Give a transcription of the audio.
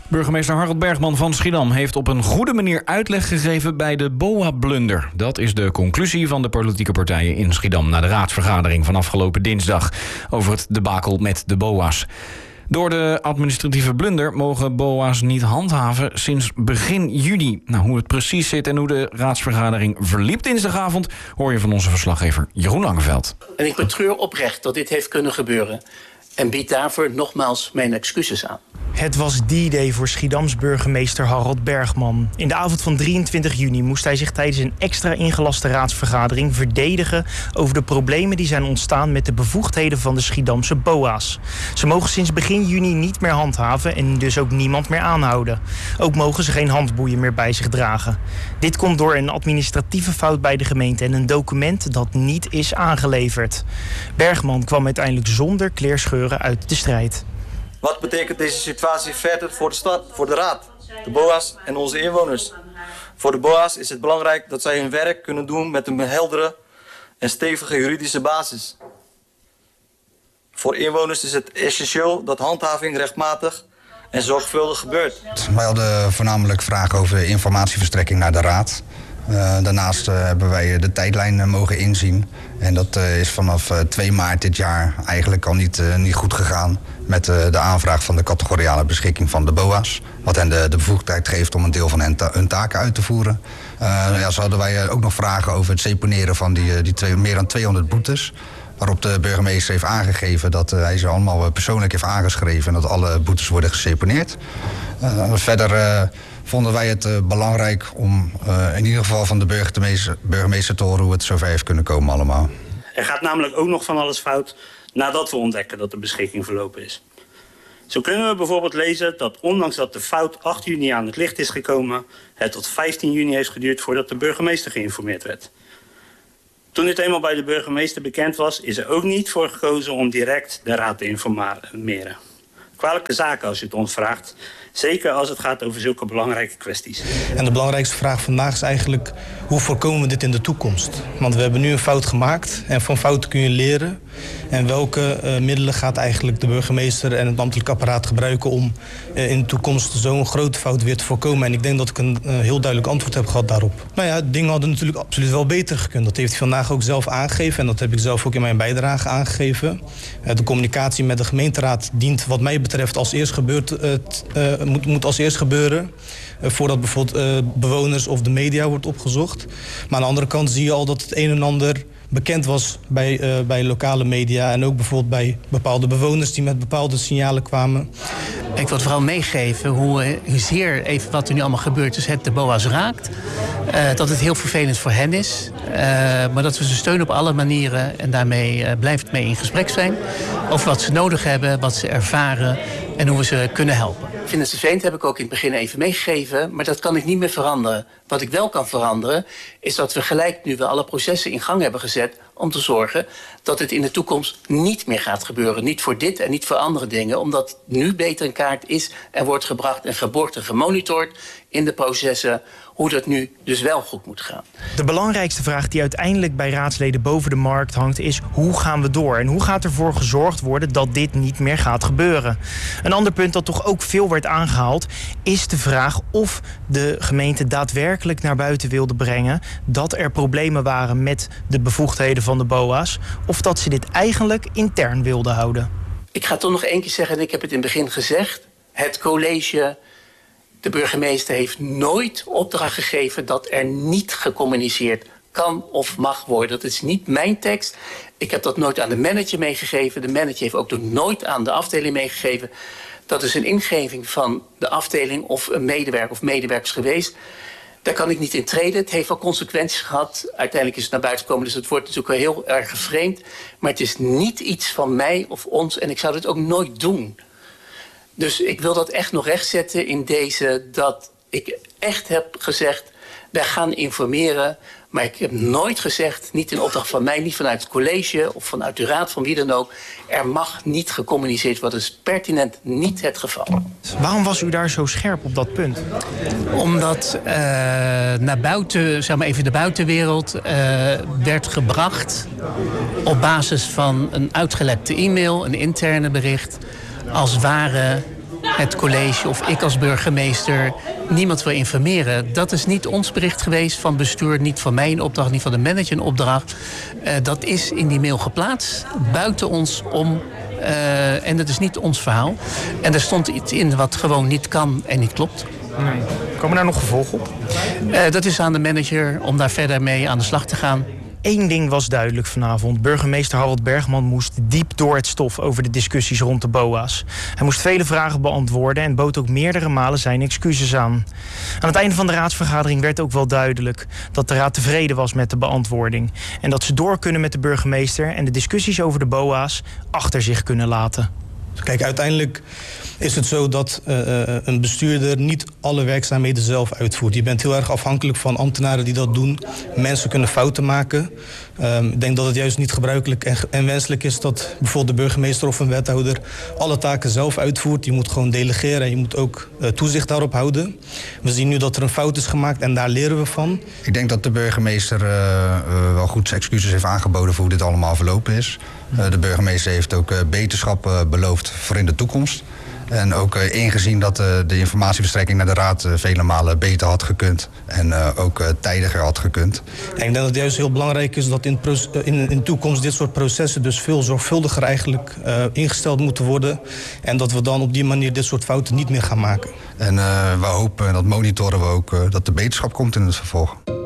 Burgemeester Harold Bergman van Schiedam heeft op een goede manier uitleg gegeven bij de BOA-blunder. Dat is de conclusie van de politieke partijen in Schiedam na de raadsvergadering van afgelopen dinsdag over het debakel met de BOA's. Door de administratieve blunder mogen BOA's niet handhaven sinds begin juni. Nou, hoe het precies zit en hoe de raadsvergadering verliep dinsdagavond hoor je van onze verslaggever Jeroen Langeveld. En ik betreur oprecht dat dit heeft kunnen gebeuren en bied daarvoor nogmaals mijn excuses aan. Het was D-Day voor Schiedams burgemeester Harold Bergman. In de avond van 23 juni moest hij zich tijdens een extra ingelaste raadsvergadering verdedigen over de problemen die zijn ontstaan met de bevoegdheden van de Schiedamse BOA's. Ze mogen sinds begin juni niet meer handhaven en dus ook niemand meer aanhouden. Ook mogen ze geen handboeien meer bij zich dragen. Dit komt door een administratieve fout bij de gemeente en een document dat niet is aangeleverd. Bergman kwam uiteindelijk zonder kleerscheuren uit de strijd. Wat betekent deze situatie verder voor de stad, voor de raad, de BOA's en onze inwoners? Voor de BOA's is het belangrijk dat zij hun werk kunnen doen met een heldere en stevige juridische basis. Voor inwoners is het essentieel dat handhaving rechtmatig en zorgvuldig gebeurt. Wij hadden voornamelijk vragen over informatieverstrekking naar de raad. Daarnaast hebben wij de tijdlijn mogen inzien. En dat is vanaf 2 maart dit jaar eigenlijk al niet goed gegaan met de aanvraag van de categoriale beschikking van de BOA's. Wat hen de bevoegdheid geeft om een deel van hun taken uit te voeren. Zo hadden wij ook nog vragen over het seponeren van die meer dan 200 boetes. Waarop de burgemeester heeft aangegeven dat hij ze allemaal persoonlijk heeft aangeschreven en dat alle boetes worden geseponeerd. Verder vonden wij het belangrijk om in ieder geval van de burgemeester te horen hoe het zover heeft kunnen komen allemaal. Er gaat namelijk ook nog van alles fout nadat we ontdekken dat de beschikking verlopen is. Zo kunnen we bijvoorbeeld lezen dat ondanks dat de fout 8 juni aan het licht is gekomen, het tot 15 juni heeft geduurd voordat de burgemeester geïnformeerd werd. Toen dit eenmaal bij de burgemeester bekend was, is er ook niet voor gekozen om direct de raad te informeren. Kwalijke zaken als je het ons vraagt. Zeker als het gaat over zulke belangrijke kwesties. En de belangrijkste vraag vandaag is eigenlijk: hoe voorkomen we dit in de toekomst? Want we hebben nu een fout gemaakt en van fouten kun je leren. En welke middelen gaat eigenlijk de burgemeester en het ambtelijk apparaat gebruiken om in de toekomst zo'n grote fout weer te voorkomen? En ik denk dat ik een heel duidelijk antwoord heb gehad daarop. Nou ja, dingen hadden natuurlijk absoluut wel beter gekund. Dat heeft hij vandaag ook zelf aangegeven en dat heb ik zelf ook in mijn bijdrage aangegeven. De communicatie met de gemeenteraad dient wat mij betreft als eerst moet als eerst gebeuren. Voordat bijvoorbeeld bewoners of de media wordt opgezocht. Maar aan de andere kant zie je al dat het een en ander bekend was bij lokale media en ook bijvoorbeeld bij bepaalde bewoners die met bepaalde signalen kwamen. Ik wil vooral meegeven hoezeer even wat er nu allemaal gebeurt is het de BOA's raakt. Dat het heel vervelend voor hen is. Maar dat we ze steunen op alle manieren en daarmee blijft mee in gesprek zijn over wat ze nodig hebben, wat ze ervaren en hoe we ze kunnen helpen. Ik vind het vervelend, heb ik ook in het begin even meegegeven, maar dat kan ik niet meer veranderen. Wat ik wel kan veranderen, is dat we gelijk nu we alle processen in gang hebben gezet om te zorgen dat het in de toekomst niet meer gaat gebeuren. Niet voor dit en niet voor andere dingen, omdat het nu beter in kaart is en wordt gebracht en geborgd en gemonitord in de processen hoe dat nu dus wel goed moet gaan. De belangrijkste vraag die uiteindelijk bij raadsleden boven de markt hangt is: hoe gaan we door? En hoe gaat ervoor gezorgd worden dat dit niet meer gaat gebeuren? Een ander punt dat toch ook veel werd aangehaald is de vraag of de gemeente daadwerkelijk naar buiten wilde brengen dat er problemen waren met de bevoegdheden van de BOA's, of dat ze dit eigenlijk intern wilden houden. Ik ga toch nog 1 keer zeggen, en ik heb het in het begin gezegd, het college, de burgemeester heeft nooit opdracht gegeven dat er niet gecommuniceerd kan of mag worden. Dat is niet mijn tekst. Ik heb dat nooit aan de manager meegegeven. De manager heeft ook nooit aan de afdeling meegegeven. Dat is een ingeving van de afdeling of een medewerker of medewerkers geweest. Daar kan ik niet in treden. Het heeft wel consequenties gehad. Uiteindelijk is het naar buiten gekomen, dus het wordt natuurlijk wel heel erg gevreemd. Maar het is niet iets van mij of ons en ik zou dit ook nooit doen. Dus ik wil dat echt nog rechtzetten in deze, dat ik echt heb gezegd, wij gaan informeren. Maar ik heb nooit gezegd, niet in opdracht van mij, niet vanuit het college of vanuit de raad, van wie dan ook, er mag niet gecommuniceerd worden. Dat is pertinent niet het geval. Waarom was u daar zo scherp op dat punt? Omdat naar buiten, zeg maar even de buitenwereld, werd gebracht op basis van een uitgelekte e-mail, een interne bericht, als ware het college of ik als burgemeester niemand wil informeren. Dat is niet ons bericht geweest van bestuur, niet van mij een opdracht, niet van de manager een opdracht. Dat is in die mail geplaatst, buiten ons om. En dat is niet ons verhaal. En er stond iets in wat gewoon niet kan en niet klopt. Nee. Komen daar nog gevolgen op? Dat is aan de manager om daar verder mee aan de slag te gaan. Eén ding was duidelijk vanavond. Burgemeester Harold Bergman moest diep door het stof over de discussies rond de BOA's. Hij moest vele vragen beantwoorden en bood ook meerdere malen zijn excuses aan. Aan het einde van de raadsvergadering werd ook wel duidelijk dat de raad tevreden was met de beantwoording. En dat ze door kunnen met de burgemeester en de discussies over de BOA's achter zich kunnen laten. Kijk, uiteindelijk is het zo dat een bestuurder niet alle werkzaamheden zelf uitvoert. Je bent heel erg afhankelijk van ambtenaren die dat doen. Mensen kunnen fouten maken. Ik denk dat het juist niet gebruikelijk en wenselijk is dat bijvoorbeeld de burgemeester of een wethouder alle taken zelf uitvoert. Je moet gewoon delegeren en je moet ook toezicht daarop houden. We zien nu dat er een fout is gemaakt en daar leren we van. Ik denk dat de burgemeester wel goed zijn excuses heeft aangeboden voor hoe dit allemaal verlopen is. De burgemeester heeft ook beterschap beloofd voor in de toekomst. En ook ingezien dat de informatieverstrekking naar de raad vele malen beter had gekund. En ook tijdiger had gekund. En ik denk dat het juist heel belangrijk is dat in de toekomst dit soort processen dus veel zorgvuldiger eigenlijk ingesteld moeten worden. En dat we dan op die manier dit soort fouten niet meer gaan maken. En we hopen, en dat monitoren we ook, dat de beterschap komt in het vervolg.